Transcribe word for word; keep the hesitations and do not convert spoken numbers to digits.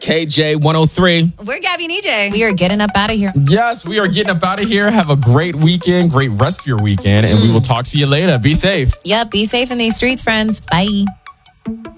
K J one oh three. We're Gabby and E J. We are getting up out of here. Yes, we are getting up out of here. Have a great weekend, great rest of your weekend, and mm. we will talk to you later. Be safe. Yep, be safe in these streets, friends. Bye.